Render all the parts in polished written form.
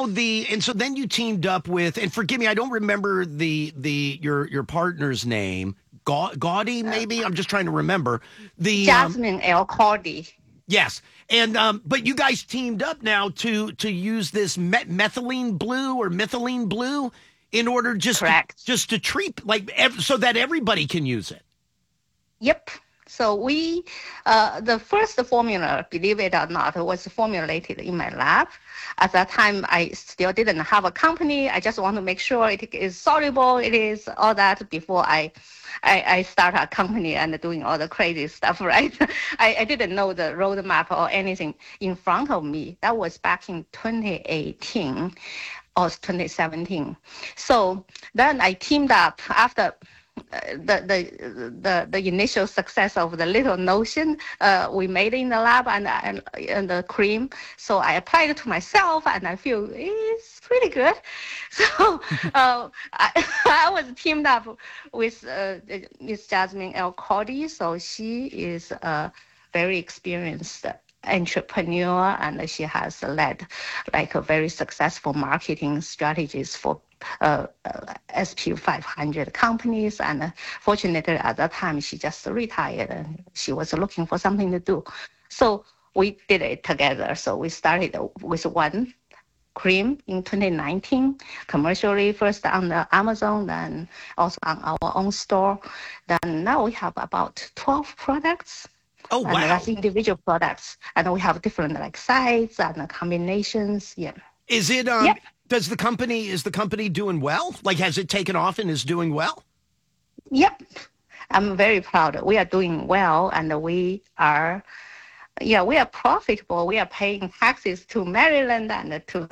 so then you teamed up with, and forgive me, I don't remember your partner's name. Gaudy, maybe? I'm just trying to remember. Jasmine L. Cordy. Yes. And but you guys teamed up now to use this methylene blue in order just to treat so that everybody can use it. Yep. So we, the first formula, believe it or not, was formulated in my lab. At that time, I still didn't have a company. I just want to make sure it is soluble. It is all that before I start a company and doing all the crazy stuff, right? I didn't know the roadmap or anything in front of me. That was back in 2018 or 2017. So then I teamed up after the initial success of the little notion we made in the lab and the cream. So I applied it to myself, and I feel it's pretty good. So I was teamed up with Miss Jasmine L. Cordy. So she is a very experienced entrepreneur, and she has led a very successful marketing strategies for SP 500 companies. And fortunately, at that time, she just retired and she was looking for something to do. So we did it together. So we started with one cream in 2019, commercially, first on the Amazon, then also on our own store. Then now we have about 12 products. Oh, wow. And that's individual products. And we have different sizes and combinations. Yeah. Is it, Yep. is the company doing well? Has it taken off and is doing well? Yep. I'm very proud. We are doing well, and we are profitable. We are paying taxes to Maryland and to,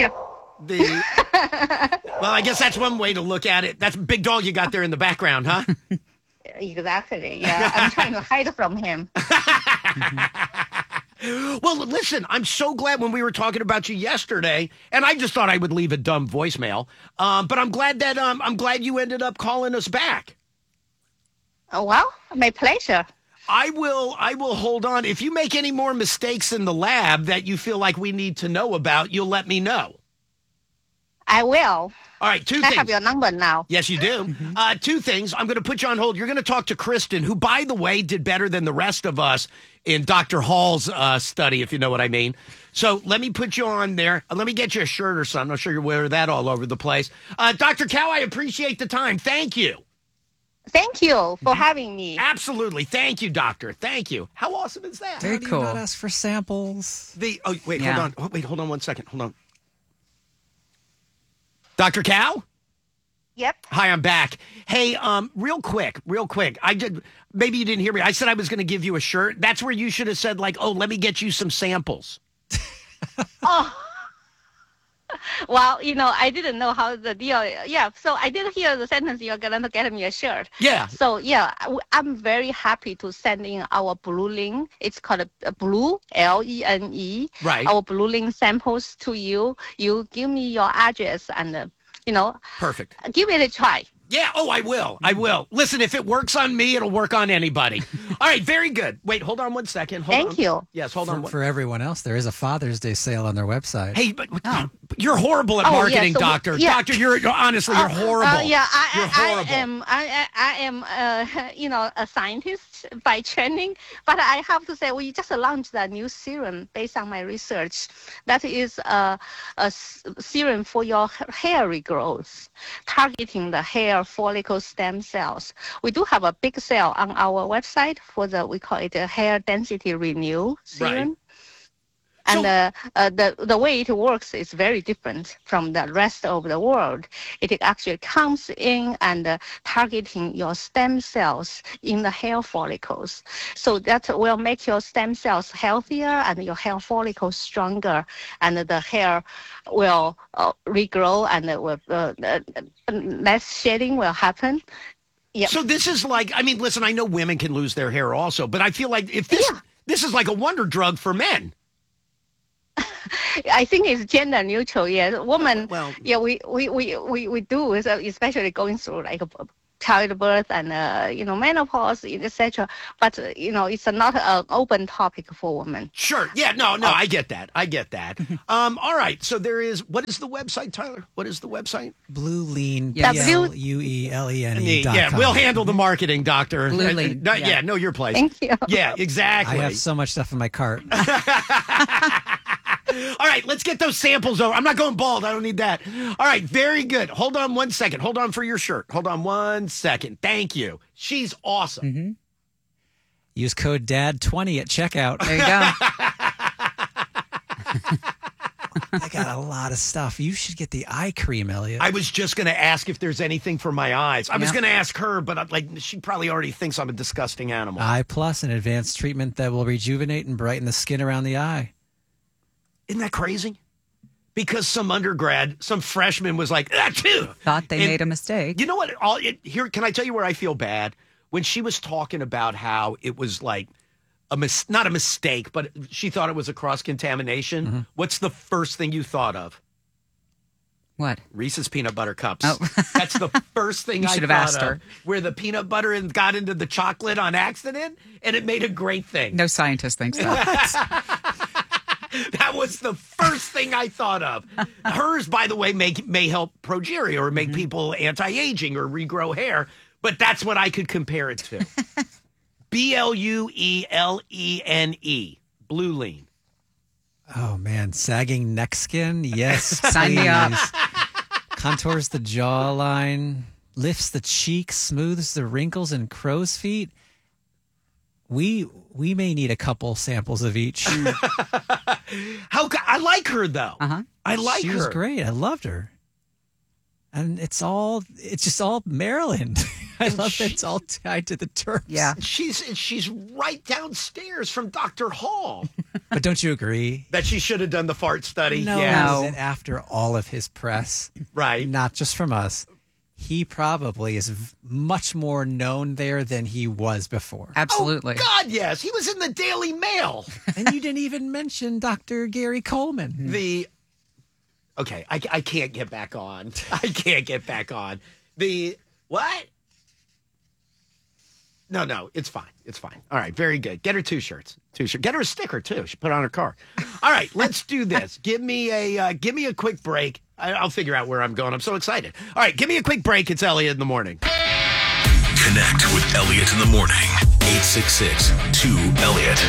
Well, I guess that's one way to look at it. That's a big dog you got there in the background, huh? Exactly. Yeah. I'm trying to hide from him. Well, listen, I'm so glad when we were talking about you yesterday, and I just thought I would leave a dumb voicemail. But I'm glad that I'm glad you ended up calling us back. Oh, well, my pleasure. I will hold on. If you make any more mistakes in the lab that you feel like we need to know about, you'll let me know. I will. All right, two things. I have your number now. Yes, you do. Two things. I'm going to put you on hold. You're going to talk to Kristen, who, by the way, did better than the rest of us in Dr. Hall's study, if you know what I mean. So let me put you on there. Let me get you a shirt or something. I'm sure you'll wear that all over the place. Dr. Cao, I appreciate the time. Thank you. Thank you for having me. Absolutely. Thank you, doctor. Thank you. How awesome is that? Very cool. How do you not ask for samples? Hold on. Hold on 1 second. Hold on. Dr. Cao? Yep. Hi, I'm back. Hey, real quick. Maybe you didn't hear me. I said I was going to give you a shirt. That's where you should have said, let me get you some samples. Oh. Well, I didn't know how the deal. Yeah, so I did hear the sentence, you're going to get me a shirt. Yeah. So, I'm very happy to send in our Blue Link. It's called Blue, Lene. Right. Our Blue Link samples to you. You give me your address and, Perfect. Give it a try. Yeah. Oh, I will. Listen, if it works on me, it'll work on anybody. All right. Very good. Wait, hold on 1 second. Thank you. Yes, hold on. For everyone else, there is a Father's Day sale on their website. Hey, but you're horrible at marketing, doctor. Doctor, you're honestly, you're horrible. I am, a scientist by training, but I have to say we just launched a new serum based on my research. That is a serum for your hair regrowth, targeting the hair follicle stem cells. We do have a big sale on our website for we call it a hair density renew serum. Right. And the way it works is very different from the rest of the world. It actually comes in and targeting your stem cells in the hair follicles. So that will make your stem cells healthier and your hair follicles stronger, and the hair will regrow and less shedding will happen. Yep. So this is listen, I know women can lose their hair also, but I feel like if this is like a wonder drug for men. I think it's gender neutral. Yeah, woman. Well, yeah, we do, especially going through childbirth and menopause, etc. But it's not an open topic for women. Sure. Yeah. No. I get that. All right. So there is. What is the website, Tyler? What is the website? Blue Lean. Yeah. BlueLean.com. Yeah. We'll handle the marketing, doctor. Blue Lean. Yeah. Know your place. Thank you. Yeah. Exactly. I have so much stuff in my cart. All right, let's get those samples over. I'm not going bald. I don't need that. All right, very good. Hold on 1 second. Hold on for your shirt. Hold on 1 second. Thank you. She's awesome. Mm-hmm. Use code DAD20 at checkout. There you go. I got a lot of stuff. You should get the eye cream, Elliot. I was just going to ask if there's anything for my eyes. I was going to ask her, but she probably already thinks I'm a disgusting animal. Eye Plus, an advanced treatment that will rejuvenate and brighten the skin around the eye. Isn't that crazy? Because some freshman was like, too. Thought they made a mistake. You know what? Here, can I tell you where I feel bad? When she was talking about how it was like not a mistake, but she thought it was a cross-contamination. Mm-hmm. What's the first thing you thought of? What? Reese's Peanut Butter Cups. Oh. That's the first thing I should have thought asked her. of. Where the peanut butter got into the chocolate on accident, and it made a great thing. No scientist thinks that. That was the first thing I thought of. Hers, by the way, may help progeria or make people anti-aging or regrow hair, but that's what I could compare it to. BLUELENE, Blue Lean. Oh, man. Sagging neck skin? Yes, Sign me up. Contours the jawline, lifts the cheeks, smooths the wrinkles and crow's feet. We may need a couple samples of each. I like her, though. Uh-huh. I like her. She was great. I loved her. And it's just all Maryland. I love that it's all tied to the Terps. Yeah. She's right downstairs from Dr. Hall. But don't you agree? That she should have done the fart study? No. Yes. That after all of his press, right? Not just from us, he probably is much more known there than he was before. Absolutely. Oh, God, yes. He was in the Daily Mail. And you didn't even mention Dr. Gary Coleman. Okay, I can't get back on. I can't get back on. What? No, it's fine. It's fine. All right, very good. Get her two shirts. Get her a sticker, too. She put it on her car. All right, let's do this. Give me a quick break. I'll figure out where I'm going. I'm so excited. All right, give me a quick break. It's Elliot in the morning. Connect with Elliot in the morning. 866-2-ELLIOT.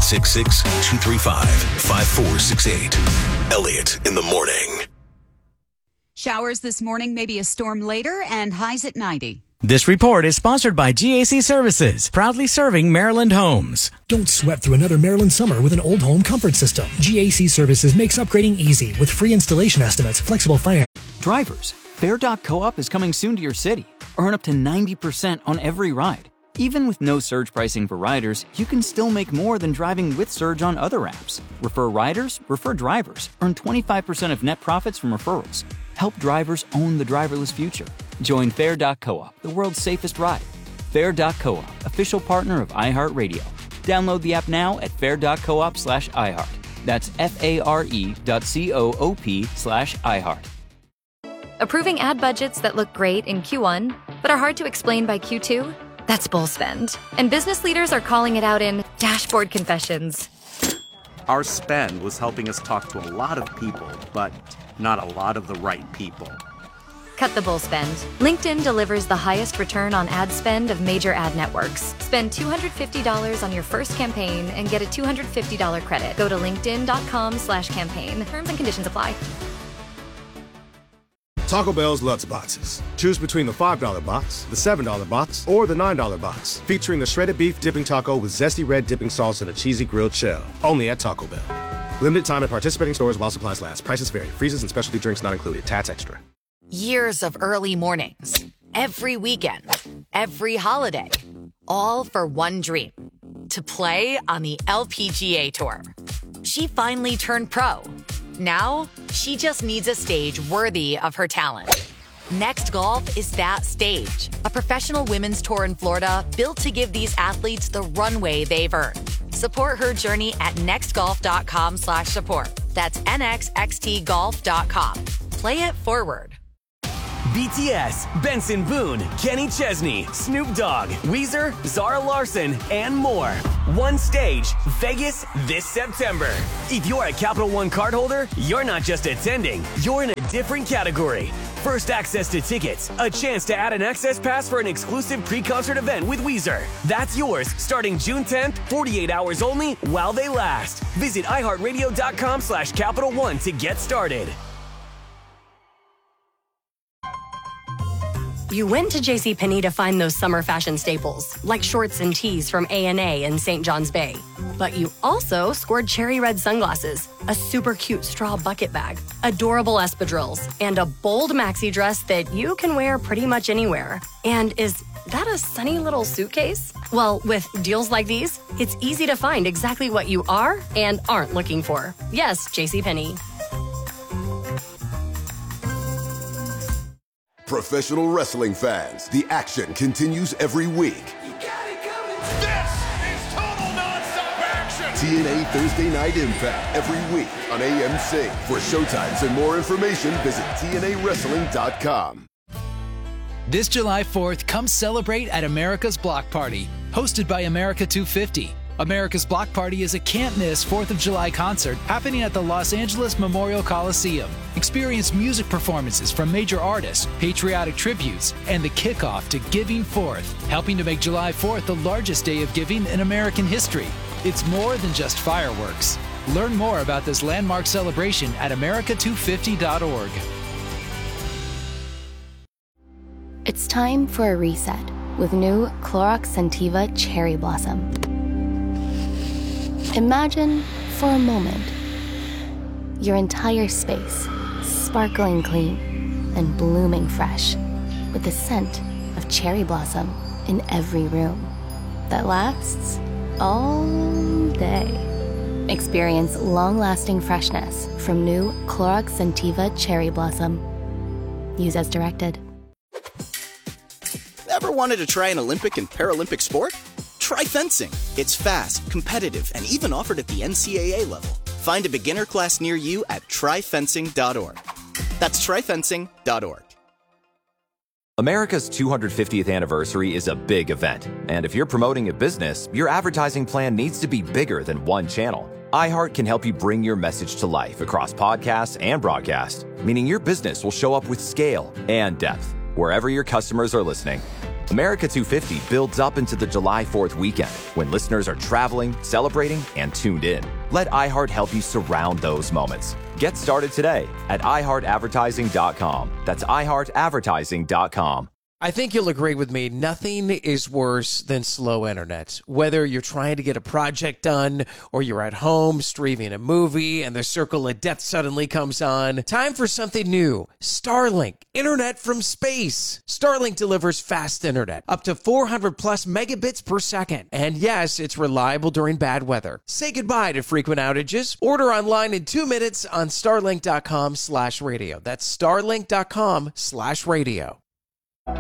866-235-5468. Elliot in the morning. Showers this morning, maybe a storm later, and highs at 90. This report is sponsored by GAC Services, proudly serving Maryland homes. Don't sweat through another Maryland summer with an old home comfort system. GAC Services makes upgrading easy with free installation estimates, flexible finance. Drivers, Fair.coop is coming soon to your city. Earn up to 90% on every ride. Even with no surge pricing for riders, you can still make more than driving with surge on other apps. Refer riders, refer drivers. Earn 25% of net profits from referrals. Help drivers own the driverless future. Join Fair.coop, the world's safest ride. Fair.coop, official partner of iHeartRadio. Download the app now at fair.coop/iHeart. That's FARE.coop/iHeart. Approving ad budgets that look great in Q1, but are hard to explain by Q2? That's bull spend. And business leaders are calling it out in dashboard confessions. Our spend was helping us talk to a lot of people, but not a lot of the right people. Cut the bull spend. LinkedIn delivers the highest return on ad spend of major ad networks. Spend $250 on your first campaign and get a $250 credit. Go to linkedin.com/campaign. Terms and conditions apply. Taco Bell's Lutz Boxes. Choose between the $5 box, the $7 box, or the $9 box. Featuring the shredded beef dipping taco with zesty red dipping sauce and a cheesy grilled shell. Only at Taco Bell. Limited time at participating stores while supplies last. Prices vary. Freezes and specialty drinks not included. Tats extra. Years of early mornings. Every weekend. Every holiday. All for one dream. To play on the LPGA Tour. She finally turned pro. Now, she just needs a stage worthy of her talent. Next Golf is that stage. A professional women's tour in Florida built to give these athletes the runway they've earned. Support her journey at nextgolf.com/support. That's nxxtgolf.com. Play it forward. BTS, Benson Boone, Kenny Chesney, Snoop Dogg, Weezer, Zara Larson, and more. One stage, Vegas this September. If you're a Capital One cardholder, you're not just attending, you're in a different category. First access to tickets, a chance to add an access pass for an exclusive pre-concert event with Weezer. That's yours starting June 10th, 48 hours only while they last. Visit iHeartRadio.com/Capital One to get started. You went to JCPenney to find those summer fashion staples, like shorts and tees from A&A in St. John's Bay. But you also scored cherry red sunglasses, a super cute straw bucket bag, adorable espadrilles, and a bold maxi dress that you can wear pretty much anywhere. And is that a sunny little suitcase? Well, with deals like these, it's easy to find exactly what you are and aren't looking for. Yes, JCPenney. Professional wrestling fans, the action continues every week. This is total nonstop action. TNA Thursday Night Impact every week on AMC. For showtimes and more information, visit TNAWrestling.com. This July 4th, come celebrate at America's Block Party, hosted by America 250. America's Block Party is a can't-miss 4th of July concert happening at the Los Angeles Memorial Coliseum. Experience music performances from major artists, patriotic tributes, and the kickoff to Giving Forth, helping to make July 4th the largest day of giving in American history. It's more than just fireworks. Learn more about this landmark celebration at america250.org. It's time for a reset with new Clorox Scentiva Cherry Blossom. Imagine, for a moment, your entire space sparkling clean and blooming fresh with the scent of cherry blossom in every room that lasts all day. Experience long-lasting freshness from new Clorox Scentiva Cherry Blossom. Use as directed. Ever wanted to try an Olympic and Paralympic sport? Try fencing. It's fast, competitive, and even offered at the NCAA level. Find a beginner class near you at tryfencing.org. That's tryfencing.org. America's 250th anniversary is a big event, and if you're promoting a business, your advertising plan needs to be bigger than one channel. iHeart can help you bring your message to life across podcasts and broadcast, meaning your business will show up with scale and depth wherever your customers are listening. America 250 builds up into the July 4th weekend when listeners are traveling, celebrating, and tuned in. Let iHeart help you surround those moments. Get started today at iHeartAdvertising.com. That's iHeartAdvertising.com. I think you'll agree with me. Nothing is worse than slow internet. Whether you're trying to get a project done or you're at home streaming a movie and the circle of death suddenly comes on. Time for something new. Starlink. Internet from space. Starlink delivers fast internet, up to 400 plus megabits per second. And yes, it's reliable during bad weather. Say goodbye to frequent outages. Order online in 2 minutes on starlink.com/radio. That's starlink.com/radio.